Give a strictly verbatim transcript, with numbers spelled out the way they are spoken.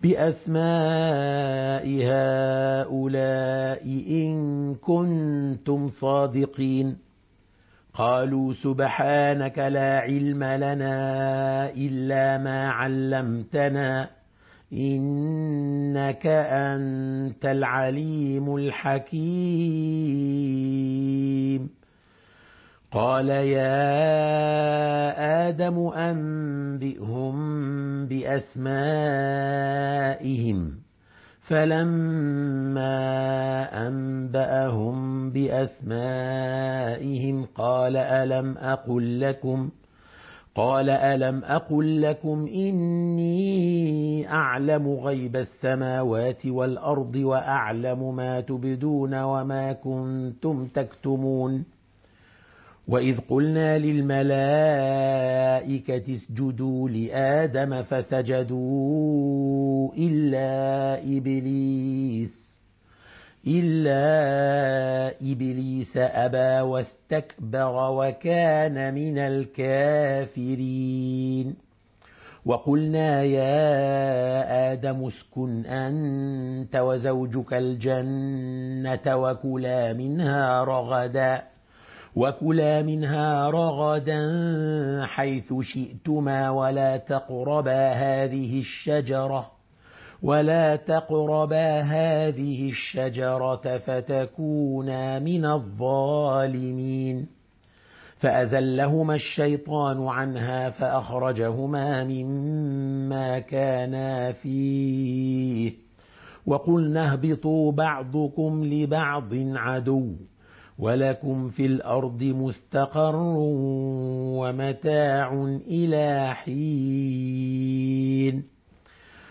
بأسماء هؤلاء إن كنتم صادقين. قالوا سبحانك لا علم لنا إلا ما علمتنا إنك أنت العليم الحكيم. قال يا آدم أنبئهم بأسمائهم. فلما أنبأهم بأسمائهم قال ألم أقل لكم قال ألم أقل لكم إني أعلم غيب السماوات والأرض وأعلم ما تبدون وما كنتم تكتمون. وإذ قلنا للملائكة اسجدوا لآدم فسجدوا إلا إبليس إلا إبليس أبى واستكبر وكان من الكافرين. وقلنا يا آدم اسكن أنت وزوجك الجنة وكلا منها رغدا وكلا منها رغدا حيث شئتما ولا تقربا هذه الشجرة ولا تقربا هذه الشجرة فتكونا من الظالمين. فأزلهما الشيطان عنها فأخرجهما مما كانا فيه وقلنا اهبطوا بعضكم لبعض عدو ولكم في الأرض مستقر ومتاع إلى حين.